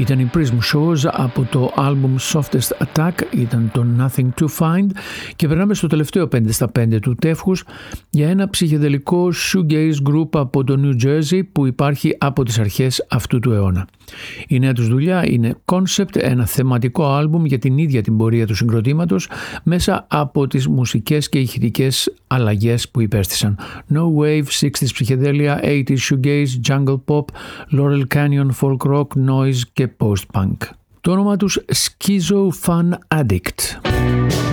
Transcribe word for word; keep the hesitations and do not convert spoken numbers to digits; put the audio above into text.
Ήταν η Prism Shores από το album Softest Attack, ήταν το Nothing to Find, και περνάμε στο τελευταίο πέντε στα πέντε του τεύχους για ένα ψυχεδελικό shoegaze group από το New Jersey που υπάρχει από τις αρχές αυτού του αιώνα. Η νέα τους δουλειά είναι Concept, ένα θεματικό άλμπουμ για την ίδια την πορεία του συγκροτήματος μέσα από τις μουσικές και ηχητικές αλλαγές που υπέστησαν. No Wave, εξήντα ψυχεδέλεια, ογδόντα shoegaze, jungle pop, Laurel Canyon, folk rock, noise και post-punk. Το όνομα τους Schizo Fun Addict.